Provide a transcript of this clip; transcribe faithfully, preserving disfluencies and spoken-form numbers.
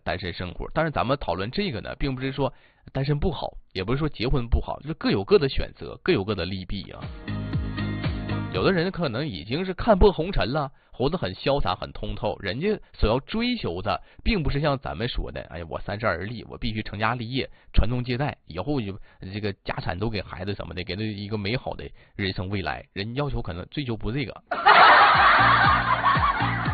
单身生活。但是咱们讨论这个呢，并不是说单身不好，也不是说结婚不好，就是各有各的选择，各有各的利弊啊。有的人可能已经是看破红尘了，活得很潇洒很通透，人家所要追求的并不是像咱们说的，哎呀我三十而立，我必须成家立业传宗接代，以后就这个家产都给孩子什么的，给他一个美好的人生未来，人要求可能追求不这个。